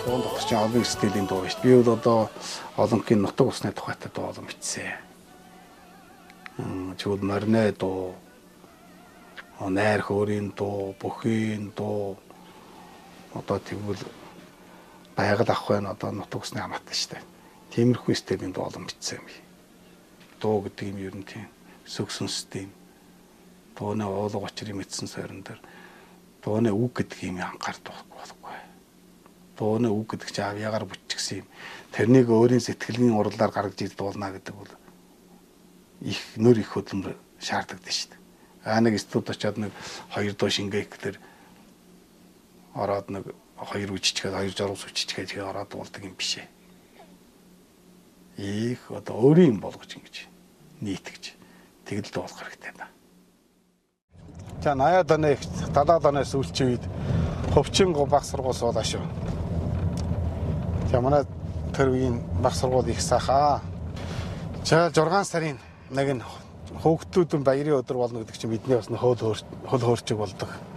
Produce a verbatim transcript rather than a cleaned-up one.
Дуун дотор чинь олон стилийн дуу шүү дээ. Би бол одоо олонхын нутаг усны тухайтай дуу олон бичсэн. Чүл морны дуу, найр хөөрийн дуу, бүхийн дуу. Одоо тэгвэл байгаль ах байна одоо нутаг усны хамаатай шүү дээ. Тиймэрхүү стилийн дуу олон бичсэн юм би. Дуу гэдэг юм ер нь тийм сөксөн стил. Дууны уулга очрын мэдсэн сойрон дээр дууны үг гэдэг юм анхаардаг болохгүй. Дууны үг гэдэг чинь авьяагаар бүтчихсэн юм. Тэрнийг өөрийн сэтгэлийн урлаар гаргаж иж дуулна гэдэг бол их нөр их хөдөлмөр шаарддаг шүү дээ. Аа нэг студ очиод нэг хоёр дуу шингээх гэхээр ороод нэг хоёр үжичгээд хоёр журус үжичгээд тэгээ ороод дуулдаг юм биш ээ. Их одоо өөрийн юм болгож ингэж нийтгэж тэгэл дуулах хэрэгтэй байна. За наяад оны далаад оны сүүлчийн үед хөвчин баг сургууль суулаа шүү. За манай тэр үеийн баг сургууль их сайхаа. За зургаан сарын нэг нь хөөгтүүдэн баярын өдөр болно гэдэг чинь бидний бас хөл хөл хөөрчиг болдог.